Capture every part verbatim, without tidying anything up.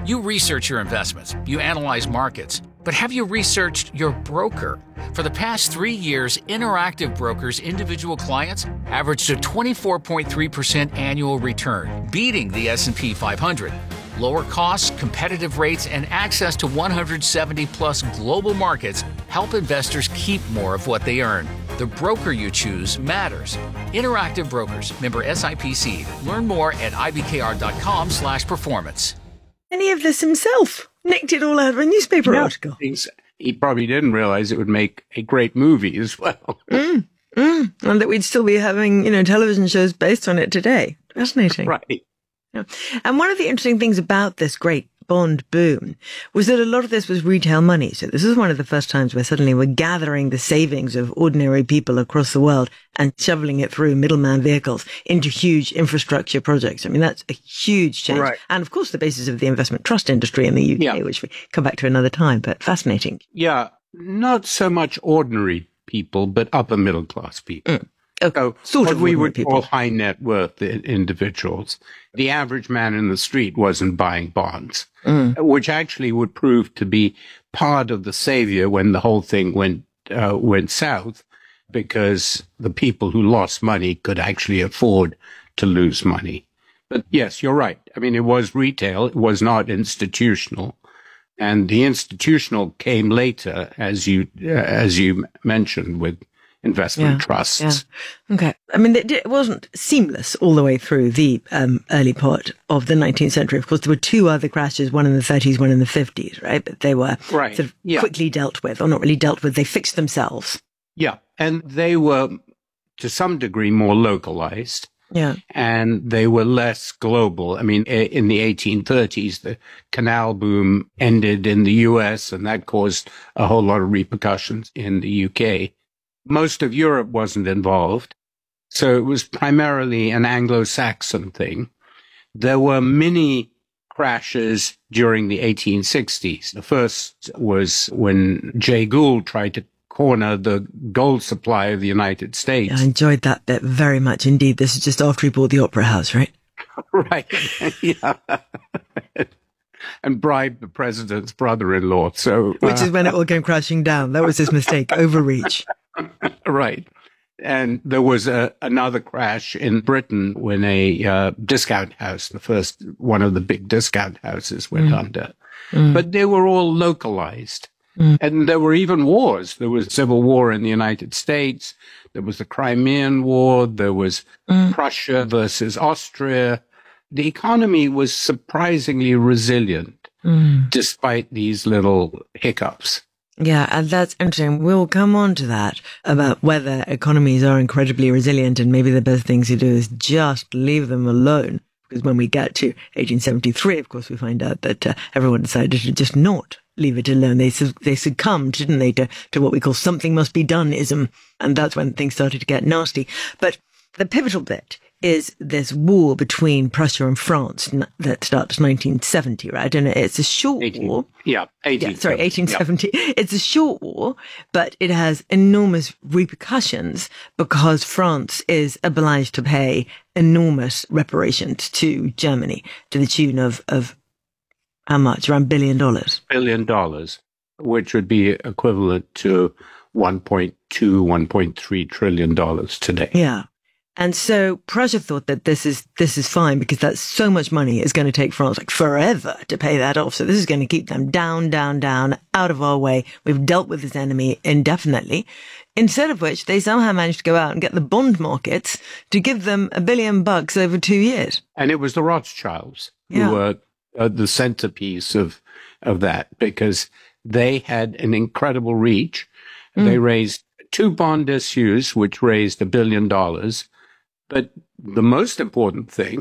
You research your investments, you analyze markets, but have you researched your broker? For the past three years, Interactive Brokers' individual clients averaged a twenty-four point three percent annual return, beating the S and P five hundred. Lower costs, competitive rates, and access to one hundred seventy plus global markets help investors keep more of what they earn. The broker you choose matters. Interactive Brokers, member S I P C. Learn more at ibkr.com slash performance. Any of this himself. Nicked it all out of a newspaper no, article. He probably didn't realize it would make a great movie as well. Mm, mm, and that we'd still be having, you know, television shows based on it today. Fascinating. Right. Yeah. And one of the interesting things about this great bond boom was that a lot of this was retail money. So this is one of the first times where suddenly we're gathering the savings of ordinary people across the world and shoveling it through middleman vehicles into huge infrastructure projects. I mean, that's a huge change. Right. And of course, the basis of the investment trust industry in the U K, yeah. which we come back to another time, but fascinating. Yeah. Not so much ordinary people, but upper middle class people. Mm. Okay. So sort what of we would people. call high net worth individuals. The average man in the street wasn't buying bonds, mm. which actually would prove to be part of the savior when the whole thing went uh, went south, because the people who lost money could actually afford to lose money. But yes, you're right. I mean, it was retail. It was not institutional. And the institutional came later, as you uh, as you mentioned, with investment yeah, trusts. Yeah. Okay. I mean, it, it wasn't seamless all the way through the um, early part of the nineteenth century. Of course, there were two other crashes, one in the thirties, one in the fifties, right? But they were right. sort of yeah. quickly dealt with, or not really dealt with. They fixed themselves. Yeah. And they were, to some degree, more localized. Yeah. And they were less global. I mean, in the eighteen thirties, the canal boom ended in the U S, and that caused a whole lot of repercussions in the U K. Most of Europe wasn't involved, so it was primarily an Anglo-Saxon thing. There were many crashes during the eighteen sixties. The first was when Jay Gould tried to corner the gold supply of the United States. I enjoyed that bit very much indeed. This is just after he bought the Opera House, right? Right, yeah. And bribed the president's brother-in-law. So, Which uh, is when it all came crashing down. That was his mistake, overreach. Right. And there was a, another crash in Britain when a uh, discount house, the first one of the big discount houses, went mm. under. Mm. But they were all localized. Mm. And there were even wars. There was civil war in the United States. There was the Crimean War. There was mm. Prussia versus Austria. The economy was surprisingly resilient, mm. despite these little hiccups. Yeah, and that's interesting. We'll come on to that about whether economies are incredibly resilient, and maybe the best thing to do is just leave them alone. Because when we get to eighteen seventy-three, of course, we find out that uh, everyone decided to just not leave it alone. They su- they succumbed, didn't they, to, to what we call something must be done-ism. And that's when things started to get nasty. But the pivotal bit is this war between Prussia and France that starts nineteen seventy, right? And it's a short eighteen, war. Yeah, eighteen. Yeah, sorry, eighteen seventy. Yeah. It's a short war, but it has enormous repercussions because France is obliged to pay enormous reparations to Germany to the tune of, of how much? Around billion dollars. Billion dollars, which would be equivalent to one point two, one point three trillion dollars today. Yeah. And so Prussia thought that this is, this is fine because that's so much money is going to take France like forever to pay that off. So this is going to keep them down, down, down, out of our way. We've dealt with this enemy indefinitely. Instead of which they somehow managed to go out and get the bond markets to give them a billion bucks over two years. And it was the Rothschilds who yeah. were uh, the centerpiece of, of that, because they had an incredible reach. Mm. They raised two bond issues, which raised a billion dollars. But the most important thing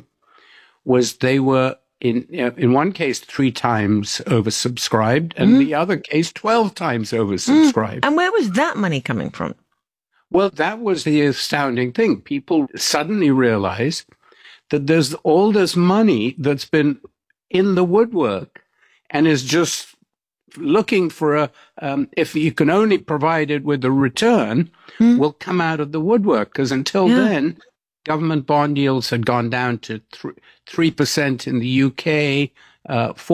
was they were, in in one case, three times oversubscribed, and mm. the other case, twelve times oversubscribed. Mm. And where was that money coming from? Well, that was the astounding thing. People suddenly realized that there's all this money that's been in the woodwork and is just looking for a, um, if you can only provide it with a return, mm. will come out of the woodwork. Because until yeah. then, government bond yields had gone down to three percent in the U K, uh,